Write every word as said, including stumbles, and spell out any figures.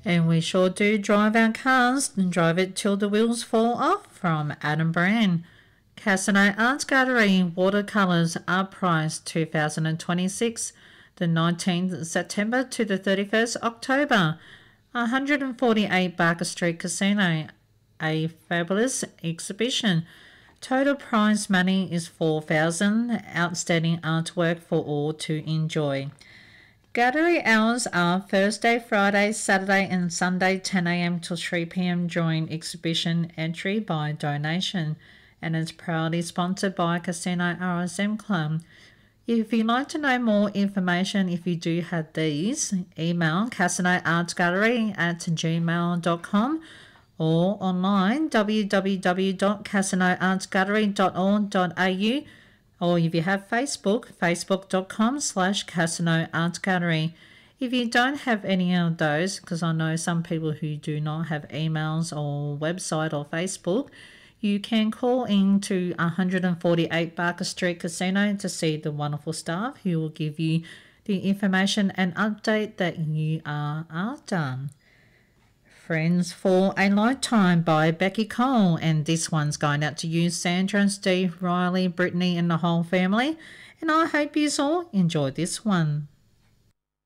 And we sure do drive our cars and drive it till the wheels fall off. From Adam Brand. Casino Arts Gallery watercolours are priced two thousand twenty-six, the nineteenth of September to the thirty-first of October. one forty-eight Barker Street Casino. A fabulous exhibition. Total prize money is four thousand dollars. Outstanding artwork for all to enjoy. Gallery hours are Thursday, Friday, Saturday and Sunday ten a m till three p m during exhibition entry by donation, and is proudly sponsored by Casino R S M Club. If you'd like to know more information, if you do have these, email casinoartsgallery at gmail dot com or online w w w dot casino arts gallery dot org dot a u. Or if you have Facebook, facebook dot com slash Casino Arts Gallery. If you don't have any of those, because I know some people who do not have emails or website or Facebook, you can call in to one forty-eight Barker Street Casino to see the wonderful staff who will give you the information and update that you are after. Friends for a Lifetime by Becky Cole, and this one's going out to you, Sandra, Steve, Riley, Brittany and the whole family, and I hope you all enjoy this one.